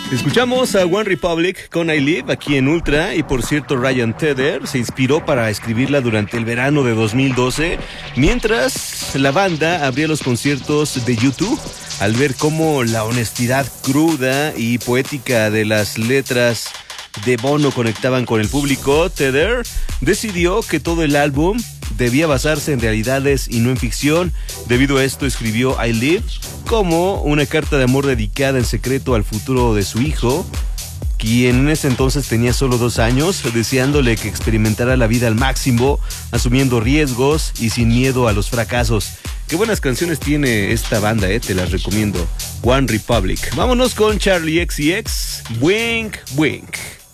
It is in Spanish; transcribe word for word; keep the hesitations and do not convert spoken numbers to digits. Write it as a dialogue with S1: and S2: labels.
S1: Escuchamos a One Republic con I Live aquí en Ultra. Y por cierto, Ryan Tedder se inspiró para escribirla durante el verano de dos mil doce, mientras la banda abría los conciertos de U dos. Al ver cómo la honestidad cruda y poética de las letras de Bono conectaban con el público, Tedder decidió que todo el álbum debía basarse en realidades y no en ficción. Debido a esto escribió I Live como una carta de amor dedicada en secreto al futuro de su hijo, quien en ese entonces tenía solo dos años, deseándole que experimentara la vida al máximo, asumiendo riesgos y sin miedo a los fracasos. Qué buenas canciones tiene esta banda, eh, te las recomiendo. One Republic. Vámonos con Charlie X C X, Wink Wink.